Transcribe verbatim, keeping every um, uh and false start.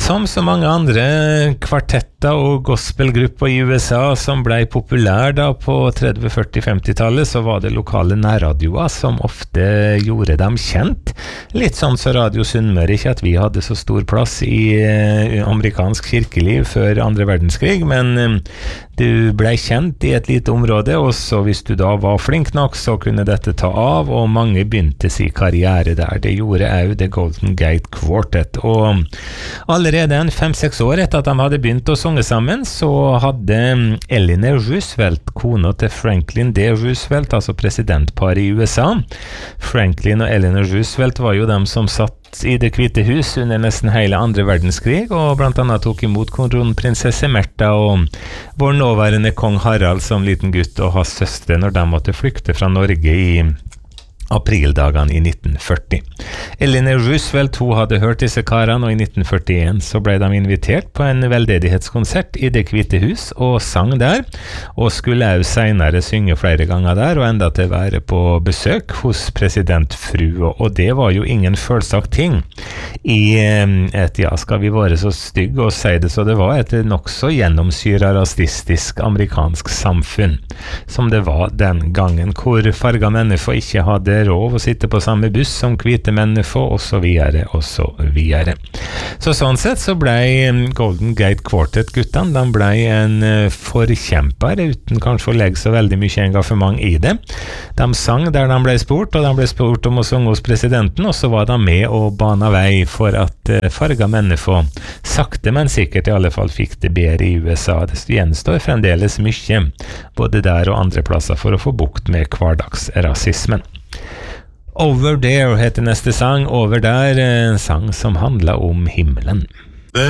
Som så mange andre kvartetter og gospelgrupper i U S A som ble populær da på tretti, førti, femti-tallet, så var det lokale nærradioer som ofte gjorde dem kjent. Litt sånn så Radio Sunnmøre, ikke at vi hadde så stor plass i eh, amerikansk kirkeliv før andre verdenskrig, men eh, du ble kjent i et lite område, og så hvis du da var flink nok, så kunne dette ta av, og mange begynte sin karriere der. Det gjorde også The Golden Gate Quartet, og allerede en fem-seks år etter at de hadde begynt å synge sammen, så hadde Eleanor Roosevelt, kona til Franklin D. Roosevelt, altså presidentparet i U S A. Franklin og Eleanor Roosevelt var jo dem som satt i Det hvite hus under nesten hele andre verdenskrig, og blant annet tok imot kronprinsesse Märtha og vår nåværende kong Harald som liten gutt og hans søstre når de måtte flykte fra Norge i aprildagene i nitten førti. Eleanor Roosevelt, hun hadde hørt disse karene, og i nitten førtien så ble de invitert på en veldedighetskonsert i Det hvite hus og sang der, og skulle også senere synge flere ganger der, og enda til være på besøk hos presidentfrua, og det var jo ingen følsagt ting i et, ja, skal vi være så stygg og si det, så det var et nokså gjennomsyret rasistisk amerikansk samfunn, som det var den gangen, hvor farga mennesker ikke hadde råd å sitte på samme buss som hvite mennesker, og så videre, og så videre. Så sånn sett så ble Golden Gate Quartet-guttene, de ble en forkjemper, uten kanskje å legge så veldig mye engasjement i det. De sang der de ble spurt, og de ble spurt om å synge hos presidenten, og så var de med og bana vei for at farga mennesker sakte, men sikkert i alle fall fikk det bedre i U S A. Det gjenstår fremdeles mye, både der og andre plasser, for å få bukt med hverdagsrasismen. Over There heter neste sang, Over Der, en sang som handler om himmelen.